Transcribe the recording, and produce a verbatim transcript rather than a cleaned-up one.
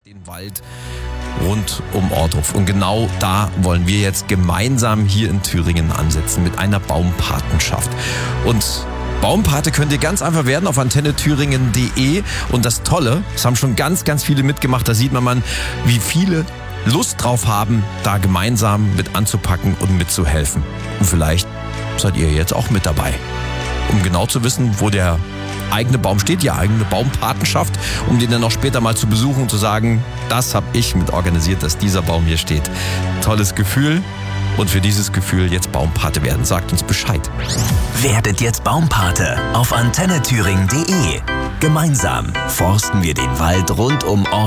Den Wald rund um Orthof. Und genau da wollen wir jetzt gemeinsam hier in Thüringen ansetzen mit einer Baumpatenschaft. Und Baumpate könnt ihr ganz einfach werden auf antenne thüringen punkt de. Und das Tolle, es haben schon ganz, ganz viele mitgemacht. Da sieht man mal, wie viele Lust drauf haben, da gemeinsam mit anzupacken und mitzuhelfen. Und vielleicht seid ihr jetzt auch mit dabei. Um genau zu wissen, wo der eigene Baum steht, die eigene Baumpatenschaft, um den dann auch später mal zu besuchen und zu sagen, das habe ich mit organisiert, dass dieser Baum hier steht. Tolles Gefühl. Und für dieses Gefühl jetzt Baumpate werden. Sagt uns Bescheid. Werdet jetzt Baumpate auf antenne thüringen punkt de. Gemeinsam forsten wir den Wald rund um Ort